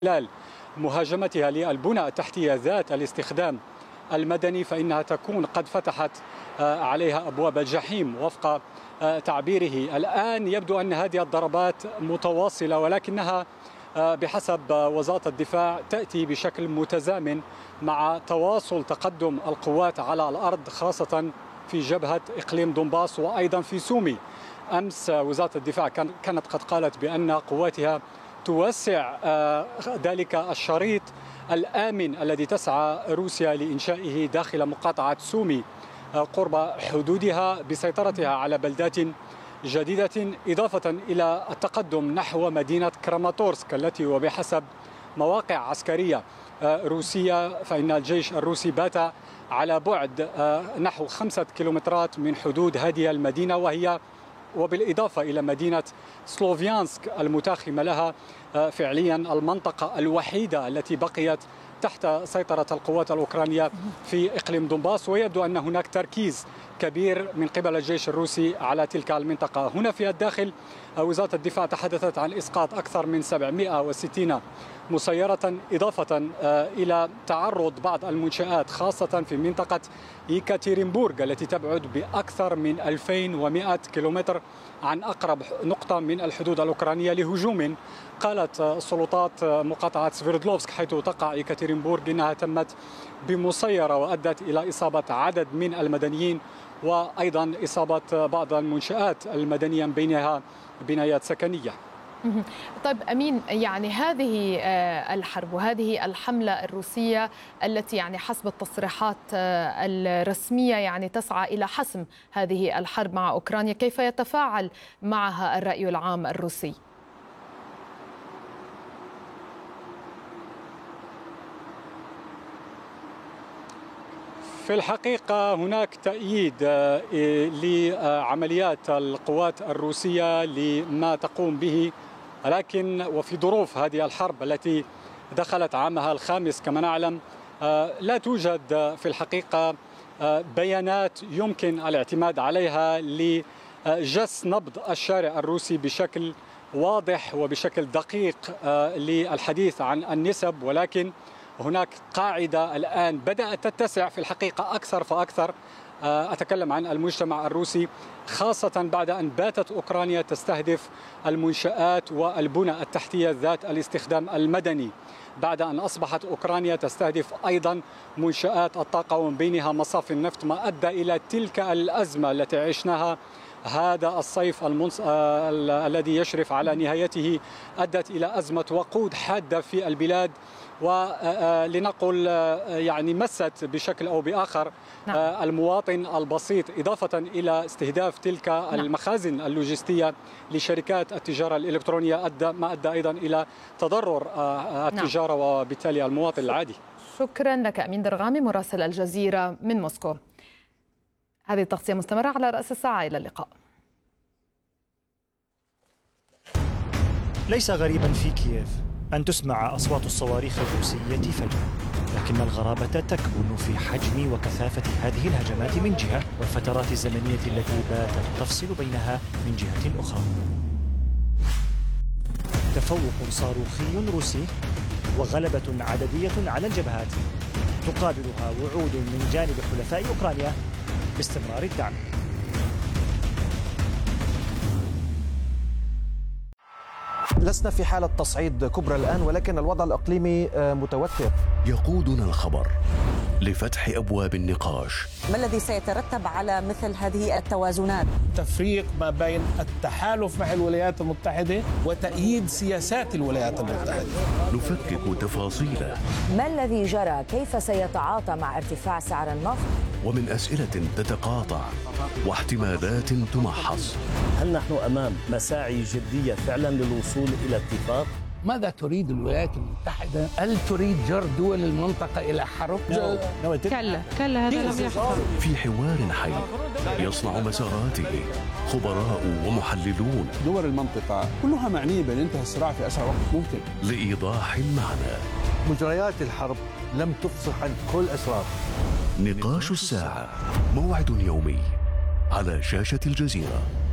خلال مهاجمتها للبنى التحتية ذات الاستخدام المدني فإنها تكون قد فتحت عليها أبواب الجحيم وفق تعبيره. الآن يبدو أن هذه الضربات متواصلة، ولكنها بحسب وزارة الدفاع تأتي بشكل متزامن مع تواصل تقدم القوات على الأرض، خاصة في جبهة إقليم دونباس وأيضا في سومي. أمس وزارة الدفاع كانت قد قالت بأن قواتها توسع ذلك الشريط الآمن الذي تسعى روسيا لإنشائه داخل مقاطعة سومي قرب حدودها، بسيطرتها على بلدات جديدة، إضافة إلى التقدم نحو مدينة كراماتورسك التي وبحسب مواقع عسكرية روسية فإن الجيش الروسي بات على بعد نحو 5 كيلومترات من حدود هذه المدينة، وهي وبالإضافة إلى مدينة سلوفيانسك المتاخمة لها فعليا المنطقة الوحيدة التي بقيت تحت سيطرة القوات الأوكرانية في إقليم دونباس. ويبدو أن هناك تركيز كبير من قبل الجيش الروسي على تلك المنطقة. هنا في الداخل وزارة الدفاع تحدثت عن إسقاط أكثر من 760 مسيرة، إضافة إلى تعرض بعض المنشآت خاصة في منطقة يكاتيرينبورغ التي تبعد بأكثر من 2100 كيلومتر عن أقرب نقطة من الحدود الأوكرانية لهجوم قالت سلطات مقاطعة سفيردلوفسك حيث تقع يكاتيرينبورغ إنها تمت بمسيرة وأدت إلى إصابة عدد من المدنيين وأيضا إصابة بعض المنشآت المدنية بينها بنايات سكنية. طيب أمين، يعني هذه الحرب وهذه الحملة الروسية التي يعني حسب التصريحات الرسمية يعني تسعى إلى حسم هذه الحرب مع أوكرانيا، كيف يتفاعل معها الرأي العام الروسي؟ في الحقيقة هناك تأييد لعمليات القوات الروسية لما تقوم به، لكن وفي ظروف هذه الحرب التي دخلت عامها الخامس كما نعلم لا توجد في الحقيقة بيانات يمكن الاعتماد عليها لجس نبض الشارع الروسي بشكل واضح وبشكل دقيق للحديث عن النسب، ولكن هناك قاعدة الآن بدأت تتسع في الحقيقة أكثر فأكثر. أتكلم عن المجتمع الروسي، خاصة بعد أن باتت أوكرانيا تستهدف المنشآت والبنى التحتية ذات الاستخدام المدني، بعد أن أصبحت أوكرانيا تستهدف أيضا منشآت الطاقة ومن بينها مصافي النفط، ما أدى إلى تلك الأزمة التي عشناها هذا الصيف الذي يشرف على نهايته، أدت إلى أزمة وقود حادة في البلاد، ولنقل يعني مست بشكل أو بآخر المواطن البسيط، إضافة إلى استهداف تلك المخازن اللوجستية لشركات التجارة الإلكترونية ما أدى أيضا إلى تضرر التجارة وبالتالي المواطن العادي. شكرا لك أمين درغامي مراسل الجزيرة من موسكو. هذه التغطية مستمرة على رأس الساعة، إلى اللقاء. ليس غريبا في كييف أن تسمع أصوات الصواريخ الروسية فجأة، لكن الغرابة تكمن في حجم وكثافة هذه الهجمات من جهة، والفترات الزمنية التي باتت تفصل بينها من جهة أخرى. تفوق صاروخي روسي وغلبة عددية على الجبهات تقابلها وعود من جانب حلفاء أوكرانيا باستمرار الدعم. لسنا في حالة تصعيد كبرى الآن، ولكن الوضع الإقليمي متوتر. يقودنا الخبر لفتح أبواب النقاش. ما الذي سيترتب على مثل هذه التوازنات؟ تفريق ما بين التحالف مع الولايات المتحدة وتأييد سياسات الولايات المتحدة. نفكك تفاصيله. ما الذي جرى؟ كيف سيتعاطى مع ارتفاع سعر النفط؟ ومن أسئلة تتقاطع واحتمالات تمحص. هل نحن أمام مساعي جدية فعلا للوصول إلى اتفاق؟ ماذا تريد الولايات المتحدة؟ هل تريد جر دول المنطقة إلى حرب؟ كلا هذا لم يحصل. في حوار حي يصنع مساراته خبراء ومحللون. دول المنطقة كلها معنية بانتهاء الصراع في أسرع وقت ممكن. لإيضاح المعنى. مجريات الحرب لم تفصح عن كل أسرار. نقاش الساعة، موعد يومي على شاشة الجزيرة.